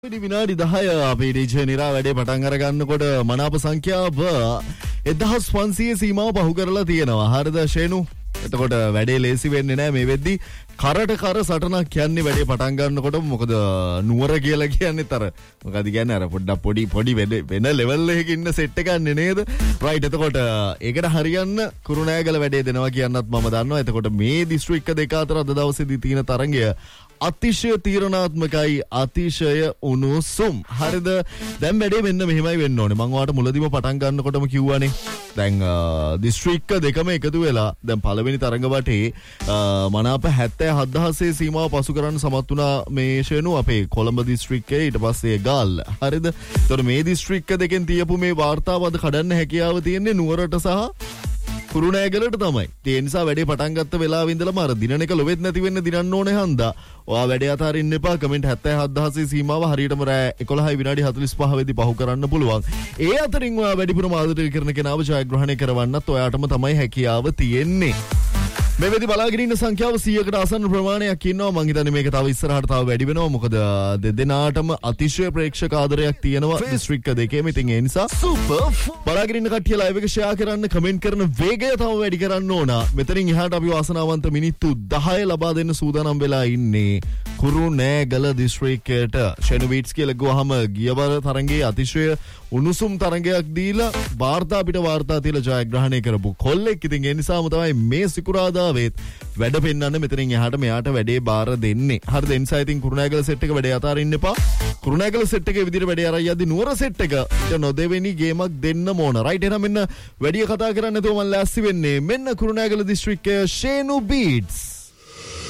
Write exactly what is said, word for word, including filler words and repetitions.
විනාඩි දහය අපේ ඩීජේ නිරා වැඩේ පටන් අර ගන්නකොට මනාප සංඛ්‍යාව එක්දහස් පන්සිය සීමාව පහු කරලා තියෙනවා. හරිද ෂේනු? එතකොට වැඩේ ලේසි වෙන්නේ නැහැ මේ වෙද්දි. කරට කර සටනක් කියන්නේ වැඩේ පටන් ගන්නකොට මොකද නුවර කියලා කියන්නේත් අර මොකද කියන්නේ අර පොඩ්ඩක් පොඩි පොඩි වෙන ලෙවල් එකක ඉන්න සෙට් එකක් නේද? රයිට්. එතකොට ඒකට හරියන්න කුරුණෑගල වැඩේ දෙනවා කියන්නත් මම දන්නවා. එතකොට මේ දිස්ත්‍රික්ක දෙක අතර අද දවසේදී තියෙන තරඟය අතිශය තීරණාත්මකයි, අතිශය උණුසුම්. හරිද? දැන් වැඩේ මෙන්න මෙහෙමයි වෙන්න ඕනේ. මම ඔයාලට මුලදීම පටන් ගන්නකොටම කිව්වනේ. දැන් දිස්ත්‍රික්ක දෙකම එකතු වෙලා දැන් පළවෙනි තරඟ වටේ මනාප හැත්තෑ හත්දහසේ සීමාව පසු කරන්න සමත් වුණා මේ ෂේනු අපේ කොළඹ දිස්ත්‍රික්කයේ. ඊට පස්සේ ගාල්ල. හරිද? ඒතකොට මේ දිස්ත්‍රික්ක දෙකෙන් තියපු මේ වාර්තාව අද කඩන්න හැකියාව තියෙන්නේ නුවරට සහ කුරුණෑගලට තමයි. ඒ නිසා වැඩේ පටන් ගත්ත වෙලාවෙ ඉඳලම අර දිනන එක ලොවෙත් නැති වෙන්න දිනන්න ඕනේ හන්දා. ඔයා වැඩේ අතාරින්න එපා. කමෙන්ට් හැත්තෑ හත්දහසේ සීමාව හරියටම රෑ එකොළහයි විනාඩි හතළිස් පහ වෙදි පහු කරන්න පුළුවන්. ඒ අතරින් ඔයා වැඩිපුරම ආදරය කරන කෙනාව ජයග්‍රහණය කරවන්නත් ඔයාටම තමයි හැකියාව තියෙන්නේ. මේ වෙදි බලාගෙන ඉන්න සංඛ්‍යාව සීයකට ආසන්න ප්‍රමාණයක් ඉන්නවා. මං හිතන්නේ මේක තව ඉස්සරහට තව වැඩි වෙනවා. මොකද දෙදෙනාටම අතිශය ප්‍රේක්ෂක ආදරයක් තියෙනවා දිස්ත්‍රික්ක දෙකේම. ඉතින් ඒ නිසා සුපර් බලාගෙන ඉන්න කට්ටිය ලයිව් එක ෂෙයා කරන්න, කමෙන්ට් කරන වේගය තව වැඩි කරන්න ඕන. මෙතනින් එහාට අපි වාසනාවන්ත මිනිත්තු දහය ලබා දෙන්න සූදානම් වෙලා ඉන්නේ කුරුණෑගල දිස්ත්‍රික්කයට. ෂෙනු බීට්ස් කියලා ගුවහම ගියවර තරඟයේ අතිශය උණුසුම් තරඟයක් දීලා වාර්තා අපිට වාර්තා තියලා ජයග්‍රහණය කරපු කොල්ලෙක්. ඉතින් ඒ නිසාම තමයි මේ සිකුරාදා වැඩ පෙන්වන්න මෙතනින් එහාට මෙයාට වැඩේ බාර දෙන්නේ. හරිද? ඒ නිසා ඉතින් කුරුණෑගල සෙට් එක වැඩේ අතාරින්න එපා. කුරුණෑගල සෙට් එකේ විදිහට වැඩේ අරයි යද්දි නුවර සෙට් එක ඊට නොදෙවෙනි ගේමක් දෙන්න ඕන. රයිට්. එහෙනම් මෙන්න වැඩි කතා කරන්න නැතුව මම ලෑස්ති වෙන්නේ. මෙන්න කුරුණෑගල දිස්ත්‍රික්කයේ ෂේනු බීට්ස්.